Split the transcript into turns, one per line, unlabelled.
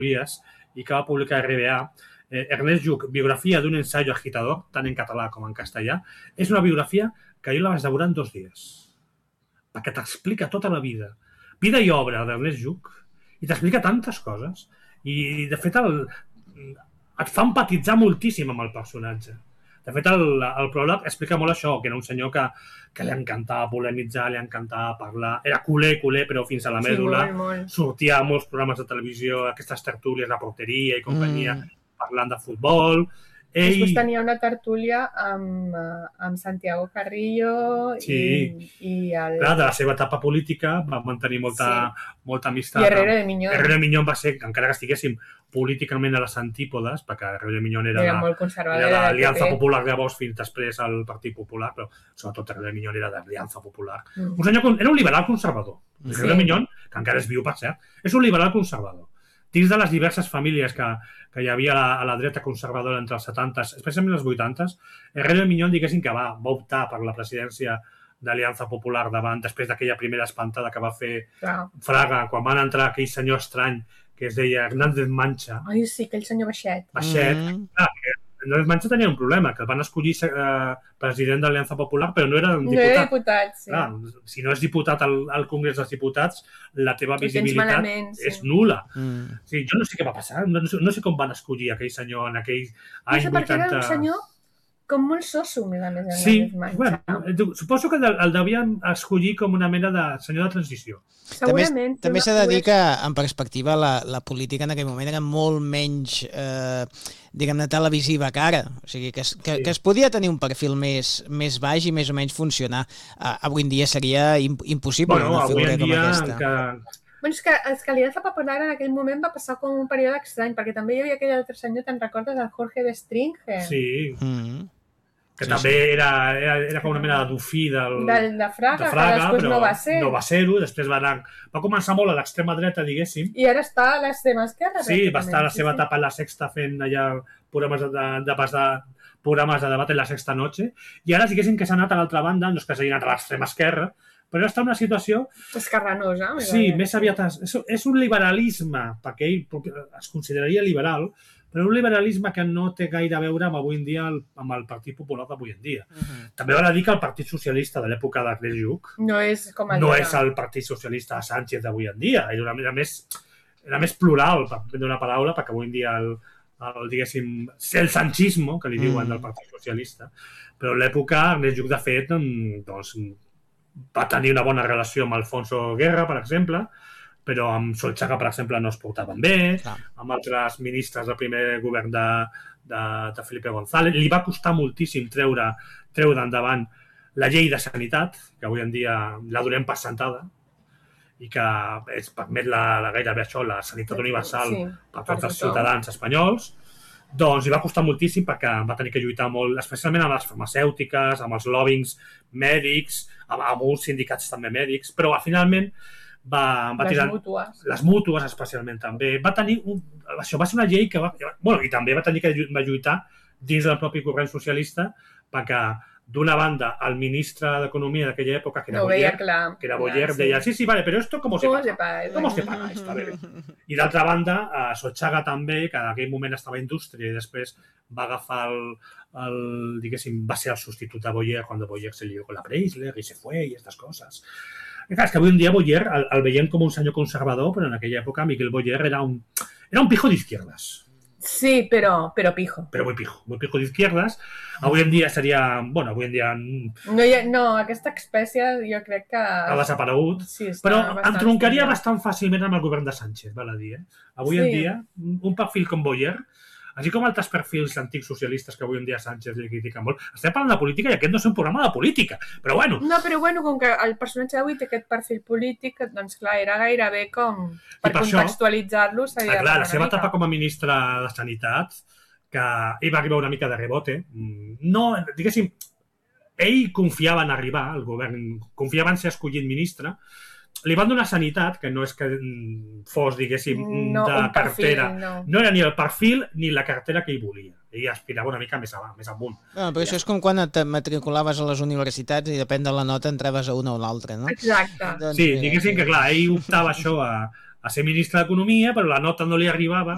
i que va publicar RBA, Ernest Lluch, biografia d'un ensayo agitador, tant en català com en castellà, és una biografia que jo la vaig devorar en 2 dies, perquè t'explica tota la vida i obra d'Ernest Lluch, i t'explica tantes coses, i de fet et fa empatitzar moltíssim amb el personatge. De fet, el pròleg explica molt això, que era un senyor que li encantava polemitzar, li encantava parlar, era culer, però fins a la mèdula, sortia a molts programes de televisió, aquestes tertúlies, la porteria i companyia, parlant de futbol.
Després tenia una tertúlia amb Santiago Carrillo i
clar, de la seva etapa política va mantenir molta amistat.
I Herrero de Miñón.
Herrero de Miñón va ser, encara que estiguéssim políticament a les antípodes, perquè Herrero de Miñón era
molt conservador,
de l'Aliança Popular, llavors fins després al Partit Popular, però sobretot Herrero de Miñón era de l'Aliança Popular. Un senyor era un liberal conservador. Herrero de Miñón, que encara és viu, per cert, és un liberal conservador. Dins de les diverses famílies que hi havia a la dreta conservadora entre els 70s, especialment els 80s, Herrero de Miñón, diguéssim que va optar per la presidència d'Aliança Popular després d'aquella primera espantada que va fer Fraga, quan van entrar aquell senyor estrany que es deia Hernández Mancha.
Ai, sí, aquell senyor baixet.
Hernández Mancha tenia un problema, que el van escollir president de l'Aliança Popular, però no era un diputat.
No era diputat, sí.
Clar, si no és diputat al Congrés dels Diputats, la teva visibilitat és nul·la. Sí, jo no sé què va passar, no sé com van escollir aquell senyor en aquell any 80...
No sé, perquè era un senyor com molt soso, a més.
Sí, bueno, suposo que el devien escollir com una mena de senyor de transició.
Segurament.
També s'ha de dir que, en perspectiva, la política en aquell moment era molt menys, diguem-ne, televisiva que ara. O sigui, que es podia tenir un perfil més baix i més o menys funcionar. Avui en dia seria impossible una figura com aquesta.
Bueno, és que l'Aliança Popular en aquell moment va passar com un període estrany, perquè també hi havia aquell altre senyor, te'n recordes, el Jorge de Stringe?
Sí. Que també era com una mena de dofí de
Fraga, que després no va ser.
No va ser-ho, després va començar molt a l'extrema dreta, diguéssim.
I ara està a l'extrema esquerra.
Sí, va estar a la seva etapa a La Sexta fent allà programes de debat en La Sexta Noche, i ara diguéssim que s'ha anat a l'altra banda, no és que s'hagi anat a l'extrema esquerra, però està en una situació...
escarranosa.
Sí, més aviat... És un liberalisme, perquè ell es consideraria liberal, però un liberalisme que no té gaire a veure amb avui en dia amb el Partit Popular d'avui en dia. També val a dir que el Partit Socialista de l'època d'Ernest Lluch
no és
el Partit Socialista de Sánchez d'avui en dia. Era més plural, per prendre una paraula, perquè avui en dia diguéssim, el sanchismo, que li diuen del Partit Socialista, però a l'època Ernest Lluch, de fet, doncs, va tenir una bona relació amb Alfonso Guerra, per exemple, però amb Solchaga, per exemple, no es portaven bé, amb altres ministres del primer govern de Felipe González. Li va costar moltíssim treure endavant la llei de sanitat, que avui en dia la donem per sentada, i que permet gairebé això, la sanitat universal per tots els ciutadans espanyols. Doncs li va costar moltíssim perquè va tenir que lluitar molt, especialment amb les farmacèutiques, amb els lobbyings mèdics, amb uns sindicats també mèdics, però finalment va tirar... Les mútues especialment també. Això va ser una llei que i també va tenir que lluitar dins del propi corrent socialista perquè d'una banda el ministre d'Economia d'aquella època, que era Boyer, deia, sí, vale, però esto ¿cómo se paga? ¿Cómo se paga esto? I d'altra banda, Solchaga també, que en aquell moment estava a Indústria i després va agafar diguéssim, va ser el substitut de Boyer quan Boyer se lió con la Preisler i se fue i aquestes coses. És que avui en dia Boyer el veiem com un senyor conservador, però en aquella època Miquel Boyer era un pijo d'izquierdas.
Sí, pero pijo.
Pero muy pijo d'izquierdas. Avui en dia seria... Bueno, avui en dia...
No, aquesta espècie jo crec que...
Ha desaparegut. Sí, però entroncaria bastant fàcilment amb el govern de Sánchez, val a dir. Avui en dia, un perfil com Boyer, així com altres perfils antics socialistes que avui en dia Sánchez li critiquen molt, estem parlant de política i aquest no és un programa de política, però bueno.
No, però bueno, com que el personatge d'avui té aquest perfil polític, doncs clar, era gairebé com per contextualitzar-lo.
Clar, la seva etapa com a ministre de Sanitat, que ell va arribar una mica de rebote, no, diguéssim, ell confiava en arribar al govern, confiava en ser escollit ministre, li van donar sanitat, que no és que fos, diguéssim, de cartera. No era ni el perfil ni la cartera que ell volia. Ell aspirava una mica més amunt.
Però això és com quan et matriculaves a les universitats i depèn de la nota entraves a una o l'altra, no?
Exacte.
Sí, diguéssim que clar, ell optava això a ser ministre d'Economia, però la nota no li arribava